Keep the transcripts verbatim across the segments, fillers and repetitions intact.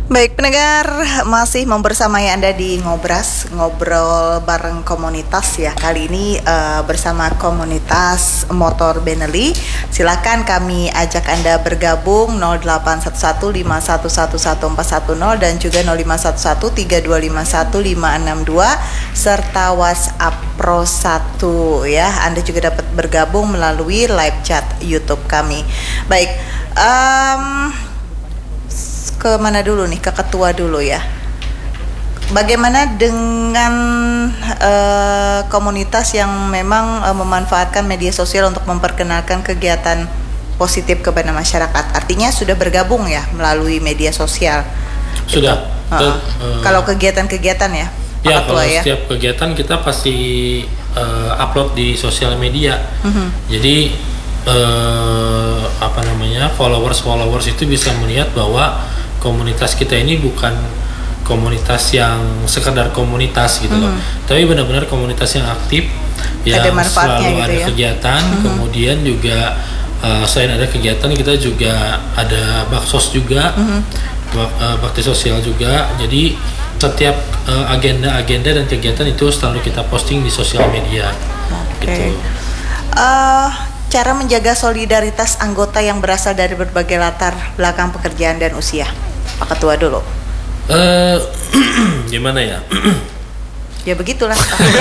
Baik pendengar, masih membersamai Anda di Ngobras, ngobrol bareng komunitas ya. Kali ini uh, bersama komunitas motor Benelli. Silakan kami ajak Anda bergabung nol delapan satu satu lima satu satu satu empat satu nol dan juga nol lima satu satu tiga dua lima satu lima enam dua serta WhatsApp Pro satu ya. Anda juga dapat bergabung melalui live chat YouTube kami. Baik, um, ke mana dulu nih? Ke ketua dulu ya. Bagaimana dengan uh, komunitas yang memang uh, memanfaatkan media sosial untuk memperkenalkan kegiatan positif kepada masyarakat? Artinya sudah bergabung ya melalui media sosial? Sudah. Uh, uh, kalau kegiatan-kegiatan ya? Ya, ketua, kalau ya? Setiap kegiatan kita pasti uh, upload di sosial media. Uh-huh. Jadi uh, apa namanya followers-followers itu bisa melihat bahwa komunitas kita ini bukan komunitas yang sekedar komunitas gitu loh, mm-hmm. tapi benar-benar komunitas yang aktif, yang selalu gitu ada ya? kegiatan, mm-hmm. kemudian juga uh, selain ada kegiatan kita juga ada baksos juga, mm-hmm. bak, uh, bakti sosial juga. Jadi setiap uh, agenda-agenda dan kegiatan itu selalu kita posting di sosial media. Oke. Okay. Gitu. Uh, cara menjaga solidaritas anggota yang berasal dari berbagai latar belakang pekerjaan dan usia. Pak Ketua dulu. Uh, gimana ya? Ya begitulah.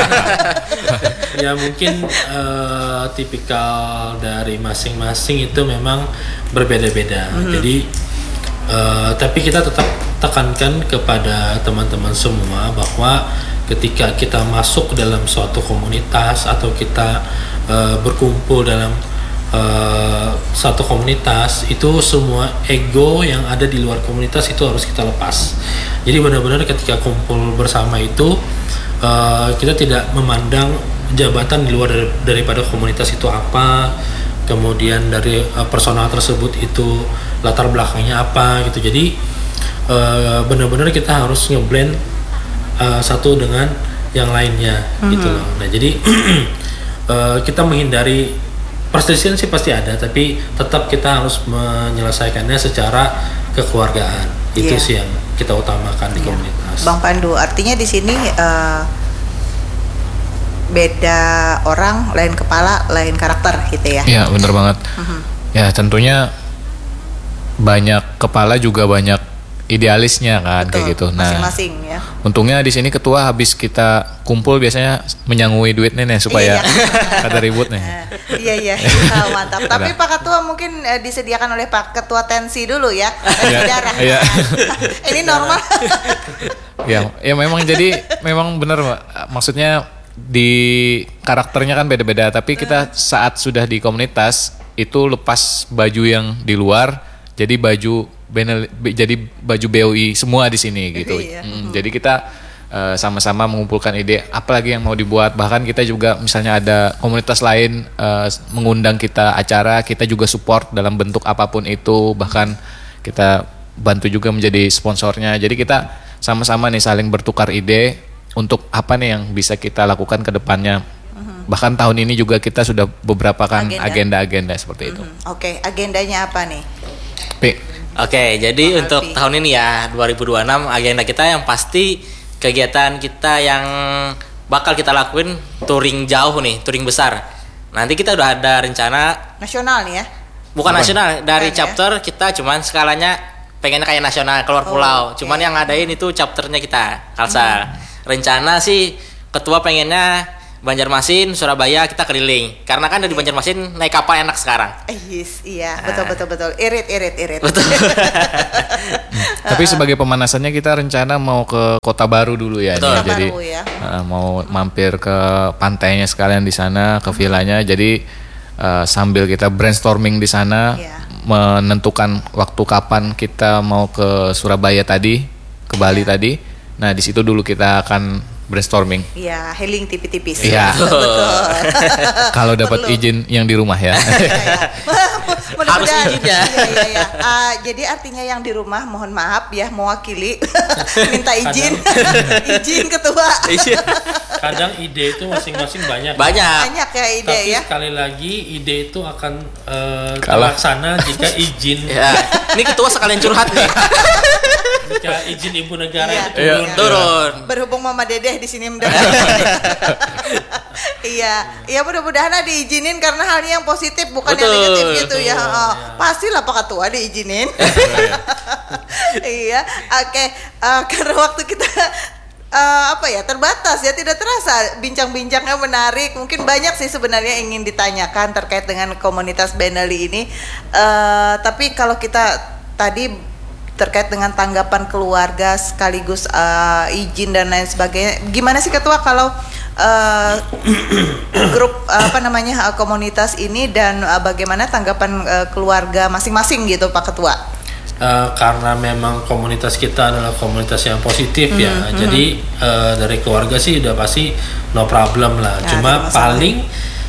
Ya mungkin uh, tipikal dari masing-masing itu memang berbeda-beda. Mm-hmm. Jadi, uh, tapi kita tetap tekankan kepada teman-teman semua bahwa ketika kita masuk dalam suatu komunitas atau kita uh, berkumpul dalam Uh, satu komunitas, itu semua ego yang ada di luar komunitas itu harus kita lepas. Jadi benar-benar ketika kumpul bersama itu uh, kita tidak memandang jabatan di luar dari, daripada komunitas itu apa, kemudian dari uh, personal tersebut itu latar belakangnya apa gitu. Jadi uh, benar-benar kita harus ngeblend uh, satu dengan yang lainnya. Mm-hmm. Gitu loh. Nah jadi uh, kita menghindari perselisihan sih pasti ada, tapi tetap kita harus menyelesaikannya secara kekeluargaan. Itu yeah. sih yang kita utamakan di yeah. komunitas. Bang Pandu, artinya di sini uh, beda orang, lain kepala, lain karakter gitu ya? Iya, benar banget. Uh-huh. Ya tentunya banyak kepala juga banyak idealisnya kan. Betul, kayak gitu. Nah, masing-masing ya. Untungnya di sini ketua habis kita kumpul biasanya menyangui duit nih, nih supaya kada ribut nih. Iya iya, oh, mantap. Tapi Pak Ketua mungkin eh, disediakan oleh Pak Ketua tensi dulu ya, tensi darah. Iya. Ini normal. Ya, ya memang jadi memang benar Mbak. Maksudnya di karakternya kan beda-beda, tapi kita saat sudah di komunitas itu lepas baju yang di luar, jadi baju Benel, jadi baju B O I semua di sini gitu. Iya. Hmm, jadi kita uh, sama-sama mengumpulkan ide apalagi yang mau dibuat. Bahkan kita juga misalnya ada komunitas lain uh, mengundang kita acara, kita juga support dalam bentuk apapun itu. Bahkan kita bantu juga menjadi sponsornya. Jadi kita sama-sama nih saling bertukar ide untuk apa nih yang bisa kita lakukan ke depannya. Uh-huh. Bahkan tahun ini juga kita sudah beberapa kan agenda. agenda-agenda seperti uh-huh. itu. Oke, okay. Agendanya apa nih? P. Oke, jadi Bang untuk Alpi. Tahun ini ya dua ribu dua puluh enam agenda kita yang pasti kegiatan kita yang bakal kita lakuin touring jauh nih, touring besar. Nanti kita udah ada rencana nasional nih ya? Bukan, Bukan. nasional, dari Bukan, chapter ya? Kita cuman skalanya pengennya kayak nasional keluar oh, pulau. Cuman okay. yang ngadain itu chapternya kita, Kalsel. Hmm. Rencana sih ketua pengennya Banjarmasin, Surabaya kita keliling. Karena kan dari Banjarmasin naik kapal enak sekarang. Eh, yes, iya, betul betul betul. Irit irit irit. Betul. Tapi sebagai pemanasannya kita rencana mau ke Kota Baru dulu ya. Betul. Nih. Jadi Baru, ya. uh, mau mampir ke pantainya sekalian di sana, ke villanya. Jadi uh, sambil kita brainstorming di sana, yeah. menentukan waktu kapan kita mau ke Surabaya tadi, ke Bali yeah. tadi. Nah di situ dulu kita akan brainstorming. Iya, healing tipis-tipis. Iya. Betul. Kalau dapat izin yang di rumah ya. Harus izin ya. Iya, iya, iya. Uh, jadi artinya yang di rumah mohon maaf ya mewakili minta izin. Izin ketua. Kadang ide itu masing-masing banyak. Banyak. Banyak ya ide Tapi ya. Tapi sekali lagi ide itu akan uh, terlaksana jika izin. Ya. Ini ketua sekalian curhat nih. Jika izin ibu negara Iya, itu turun. iya. Turun. Berhubung Mama Dedeh di sini mendapat. Iya, iya mudah-mudahan lah diizinin karena halnya yang positif bukan yang Betul, negatif gitu betul, ya. Oh, iya. pastilah Pak Ketua diizinin. Iya, oke. Eh, karena waktu kita eh, apa ya terbatas ya, tidak terasa bincang-bincangnya menarik. Mungkin banyak sih sebenarnya ingin ditanyakan terkait dengan komunitas Benelli ini. Eh, tapi kalau kita tadi terkait dengan tanggapan keluarga sekaligus uh, izin dan lain sebagainya, gimana sih Ketua kalau uh, grup uh, apa namanya uh, komunitas ini dan uh, bagaimana tanggapan uh, keluarga masing-masing gitu Pak Ketua? Uh, karena memang komunitas kita adalah komunitas yang positif mm-hmm, ya, mm-hmm. jadi uh, dari keluarga sih udah pasti no problem lah. Ya, cuma paling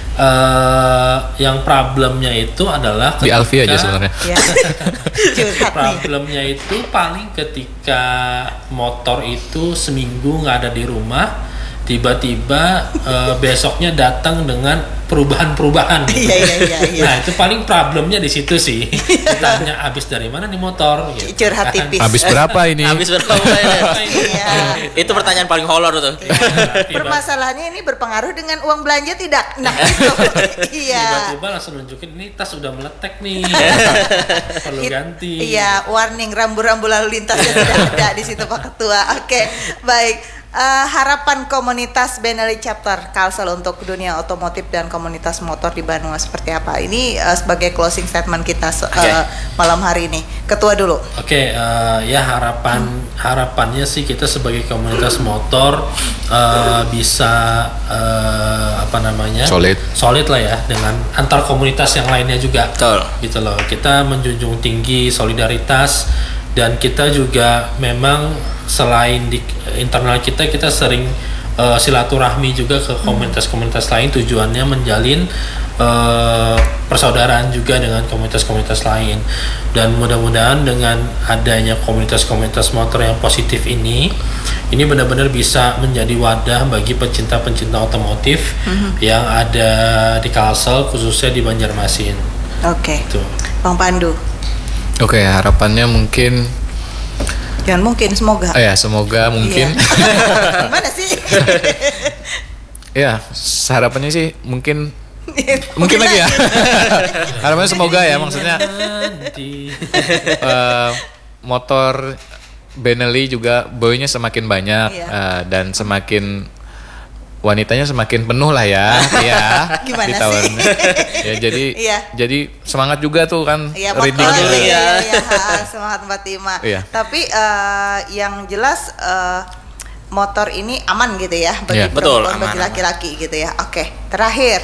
uh, yang problemnya itu adalah di Alfi aja sebenarnya. Ya. Curhat nih. Problemnya itu paling ketika motor itu seminggu nggak ada di rumah, tiba-tiba uh, besoknya datang dengan perubahan-perubahan. Iya iya iya. iya. Nah itu paling problemnya di situ sih. Ditanya habis dari mana nih motor? Gitu. Curhat tipis. Habis berapa ini? Habis berapa ini? Iya. Itu pertanyaan paling horor tuh. Permasalahannya ini berpengaruh dengan uang belanja tidak? Nah itu. Iya. Tiba-tiba langsung nunjukin ini tas udah meletek nih. Perlu It- ganti. Iya, warning rambu-rambu lalu lintasnya tidak ada di situ Pak Ketua. Oke, baik. Uh, harapan komunitas Benelli Chapter Kalsel untuk dunia otomotif dan komunitas motor di Bandung seperti apa? Ini uh, sebagai closing statement kita uh, Okay. malam hari ini. Ketua dulu. Oke, okay, uh, ya harapan harapannya sih kita sebagai komunitas motor uh, bisa uh, apa namanya Solid. solid lah ya dengan antar komunitas yang lainnya juga. Betul. Gitu loh. Kita menjunjung tinggi solidaritas dan kita juga memang selain di internal kita kita sering uh, silaturahmi juga ke komunitas-komunitas lain, tujuannya menjalin uh, persaudaraan juga dengan komunitas-komunitas lain. Dan mudah-mudahan dengan adanya komunitas-komunitas motor yang positif ini ini benar-benar bisa menjadi wadah bagi pecinta-pecinta otomotif mm-hmm. yang ada di Kalsel, khususnya di Banjarmasin. Oke. Tuh. Bang Pandu. Oke, harapannya mungkin Jangan mungkin, semoga. oh ya semoga mungkin Iya. Gimana sih? ya harapannya sih mungkin mungkin lagi ya. Harapannya semoga ya, maksudnya Nanti. eh, motor Benelli juga boynya semakin banyak Iya. eh, dan semakin wanitanya semakin penuh lah ya, ya Gimana di tahun. sih? Ya jadi Iya. jadi semangat juga tuh kan Iya, reading motor, juga. iya, iya, iya, semangat empat puluh lima. Iya. Tapi eh, yang jelas eh, motor ini aman gitu ya bagi Iya. Betul, perempuan, bagi aman, laki-laki gitu ya. Oke, terakhir.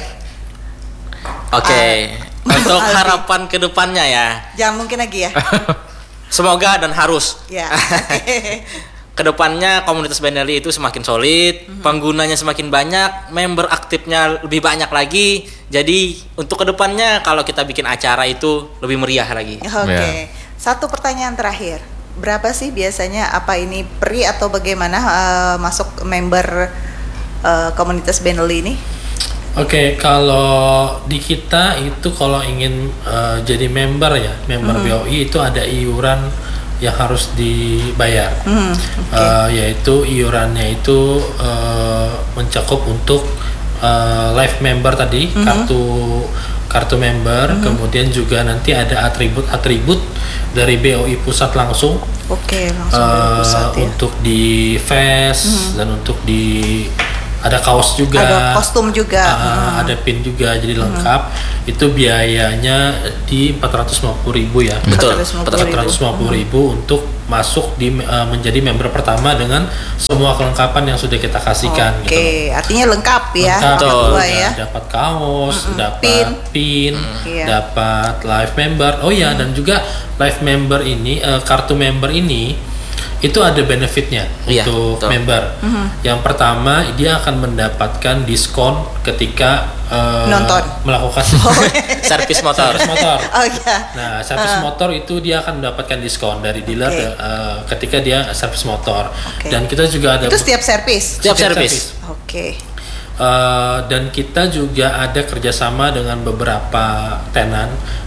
Oke. Ah, Untuk Alfi. harapan kedepannya ya, Jangan mungkin lagi ya. semoga dan harus. Ya. Kedepannya komunitas Benelli itu semakin solid, Mhm. penggunanya semakin banyak, member aktifnya lebih banyak lagi. Jadi untuk kedepannya kalau kita bikin acara itu lebih meriah lagi. Oke. Ya. Satu pertanyaan terakhir. Berapa sih biasanya, apa ini free atau bagaimana eh, masuk member eh, komunitas Benelli ini? Oke, kalau di kita itu kalau ingin uh, jadi member ya, member Mm-hmm. B O I itu ada iuran yang harus dibayar, Hmm, Uh, yaitu iurannya itu uh, mencakup untuk uh, live member tadi, Mm-hmm. kartu kartu member, kemudian juga nanti ada atribut-atribut dari B O I pusat langsung. Oke, langsung dari Uh, pusat ya. untuk di vest dan untuk di ada kaos juga, Ada kostum juga. uh, Hmm. ada pin juga, jadi lengkap. Itu biayanya di empat ratus lima puluh ribu ya. Betul. empat ratus lima puluh ribu. empat ratus lima puluh ribu untuk masuk di uh, menjadi member pertama dengan semua kelengkapan yang sudah kita kasihkan. Oke, Gitu. artinya lengkap ya. Lengkap, Betul. Betul. Dua udah ya. dapat kaos, dapat Pin. pin, Iya. dapat live member. Oh ya, dan juga live member ini, uh, kartu member ini itu ada benefitnya Iya, untuk betul. member. Yang pertama, dia akan mendapatkan diskon ketika uh, Nonton. melakukan Servis motor. servis motor. Oh iya. Nah, servis motor itu dia akan mendapatkan diskon dari dealer Oke. uh, ketika dia servis motor. Oke. Dan kita juga ada Itu setiap servis. Setiap servis. Oke. Uh, dan kita juga ada kerjasama dengan beberapa tenan,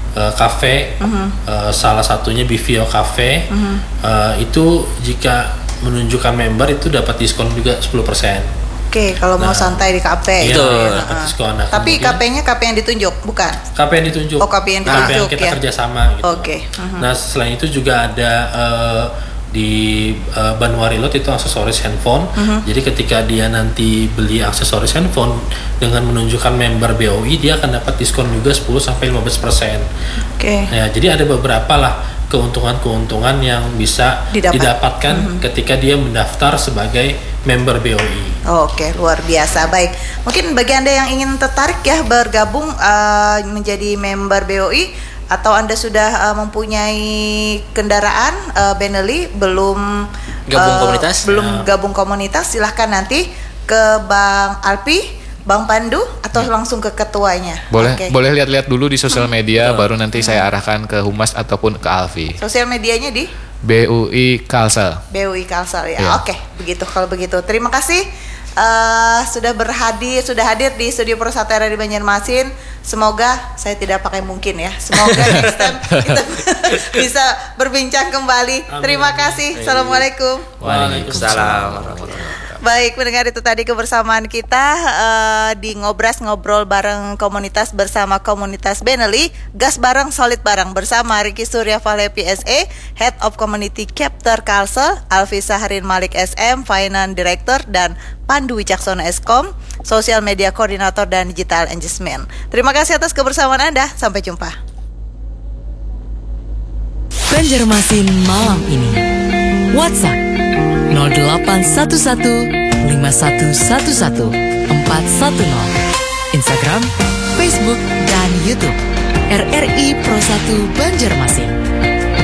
uh, cafe, uh-huh. uh, salah satunya Bivio Cafe, uh-huh. uh, itu jika menunjukkan member itu dapat diskon juga sepuluh persen. Oke, kalau mau Nah, santai di kafe. Iya, Itu. iya, dapat diskon. Nah, Tapi kemudian- kafe-nya kafe yang ditunjuk, bukan? Kafe yang ditunjuk. Oh, kafe yang Kafe yang ditunjuk, kita ya. kerjasama gitu. Oke. Mhm. Nah, selain itu juga ada uh, di uh, Banwari Lot itu aksesoris handphone. Mhm. Jadi ketika dia nanti beli aksesoris handphone dengan menunjukkan member B O I, dia akan dapat diskon juga sepuluh sampai lima belas persen. Oke. Ya, jadi ada beberapa lah keuntungan-keuntungan yang bisa Didapat. didapatkan ketika dia mendaftar sebagai member B O I. Oke, luar biasa. Baik, mungkin bagi Anda yang ingin tertarik ya bergabung uh, menjadi member B O I, atau Anda sudah uh, mempunyai kendaraan uh, Benelli, belum Gabung uh, komunitas? belum Ya. gabung komunitas, silahkan nanti ke Bang Alpi, Bang Pandu, atau langsung ke ketuanya. Boleh Oke. boleh lihat-lihat dulu di sosial media, baru nanti saya arahkan ke Humas ataupun ke Alfi. Sosial medianya di B U I Kalsel. B U I Kalsel ya. Iya. Oke, begitu kalau begitu. Terima kasih uh, sudah berhadir, sudah hadir di studio Persatera di Banjarmasin. Semoga saya tidak pakai mungkin ya. Semoga next time kita bisa berbincang kembali. Amin. Terima kasih. Assalamualaikum. Waalaikumsalam warahmatullahi wabarakatuh. Baik, mendengar itu tadi kebersamaan kita uh, di Ngobras, ngobrol bareng komunitas bersama komunitas Benelli, gas bareng, solid bareng bersama Ricky Surya Vale P S A, Head of Community Chapter Kalsel, Alfi Saharin Malik S M, Finance Director, dan Pandu Wicaksono Eskom, Social Media Koordinator dan Digital Engagement. Terima kasih atas kebersamaan Anda. Sampai jumpa. Banjarmasin malam ini. WhatsApp nol delapan satu satu lima satu satu satu empat satu nol. Instagram, Facebook, dan YouTube R R I Pro satu Banjarmasin.